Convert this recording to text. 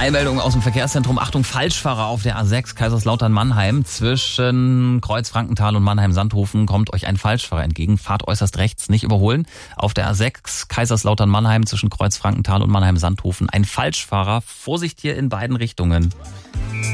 Eilmeldung aus dem Verkehrszentrum. Achtung, Falschfahrer auf der A6 Kaiserslautern-Mannheim. Zwischen Kreuz-Frankenthal und Mannheim-Sandhofen kommt euch ein Falschfahrer entgegen. Fahrt äußerst rechts, nicht überholen. Auf der A6 Kaiserslautern-Mannheim zwischen Kreuz-Frankenthal und Mannheim-Sandhofen ein Falschfahrer. Vorsicht hier in beiden Richtungen.